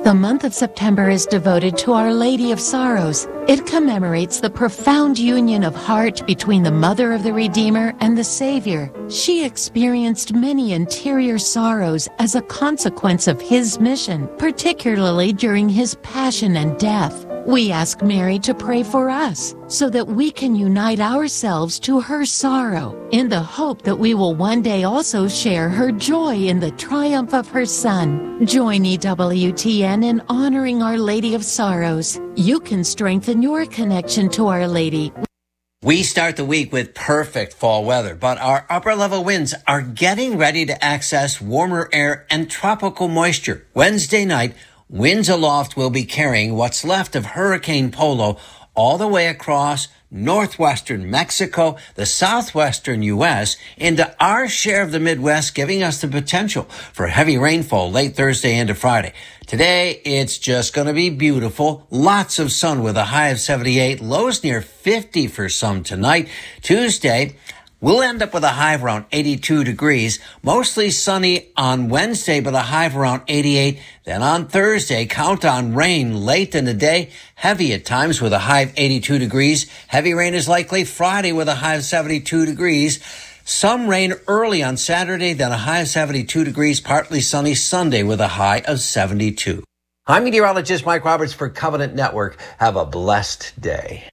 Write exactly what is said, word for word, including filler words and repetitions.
The month of September is devoted to Our Lady of Sorrows. It commemorates the profound union of heart between the Mother of the Redeemer and the Savior. She experienced many interior sorrows as a consequence of his mission, particularly during his passion and death. We ask Mary to pray for us so that we can unite ourselves to her sorrow in the hope that we will one day also share her joy in the triumph of her Son. Join E W T N in honoring Our Lady of Sorrows. You can strengthen your connection to Our Lady. We start the week with perfect fall weather, but our upper-level winds are getting ready to access warmer air and tropical moisture. Wednesday night, winds aloft will be carrying what's left of Hurricane Polo all the way across northwestern Mexico, the southwestern U S, into our share of the Midwest, giving us the potential for heavy rainfall late Thursday into Friday. Today, it's just going to be beautiful. Lots of sun with a high of seventy-eight, lows near fifty for some tonight. Tuesday, we'll end up with a high of around eighty-two degrees, mostly sunny on Wednesday, but a high of around eighty-eight. Then on Thursday, count on rain late in the day, heavy at times with a high of eighty-two degrees. Heavy rain is likely Friday with a high of seventy-two degrees. Some rain early on Saturday, then a high of seventy-two degrees, partly sunny Sunday with a high of seventy-two. I'm meteorologist Mike Roberts for Covenant Network. Have a blessed day.